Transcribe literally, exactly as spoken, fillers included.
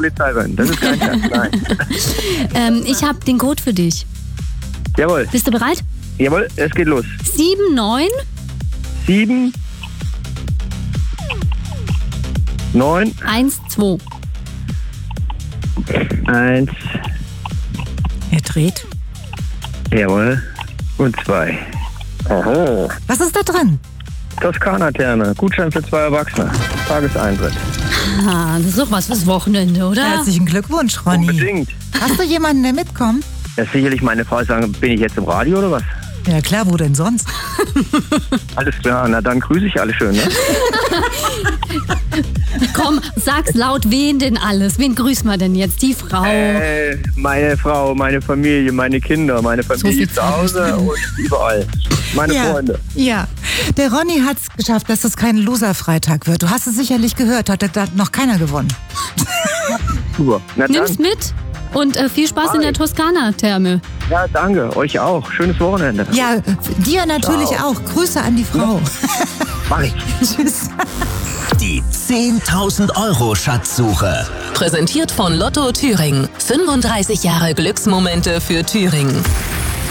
Polizei sein. Das ist kein Scherz, nein. ähm, ich habe den Code für dich. Jawohl. Bist du bereit? Jawohl, es geht los. sieben neun Sieben. Neun. eins zwei. Eins. Er dreht. Jawohl. Und zwei. Oho. Was ist da drin? Toskana-Therme. Gutschein für zwei Erwachsene. Tageseintritt. Ah, das ist doch was fürs Wochenende, oder? Herzlichen Glückwunsch, Ronny. Unbedingt. Hast du jemanden, der mitkommt? Das ist sicherlich meine Frau sagen, bin ich jetzt im Radio oder was? Ja klar, wo denn sonst? Alles klar, na dann grüße ich alle schön, ne? Komm, sag's laut, wen denn alles? Wen grüßt man denn jetzt? Die Frau? Äh, meine Frau, meine Familie, meine Kinder, meine Familie viel zu Hause und überall. Meine ja, Freunde. Ja, der Ronny hat es geschafft, dass es kein Loser-Freitag wird. Du hast es sicherlich gehört, hat da noch keiner gewonnen. Super. Na dann. Nimm's mit und äh, viel Spaß Hi. in der Toskana-Therme. Ja, danke. Euch auch. Schönes Wochenende. Ja, dir natürlich Ciao. auch. Grüße an die Frau. Mach ich. Tschüss. Die zehntausend Euro Schatzsuche. Präsentiert von Lotto Thüringen. fünfunddreißig Jahre Glücksmomente für Thüringen.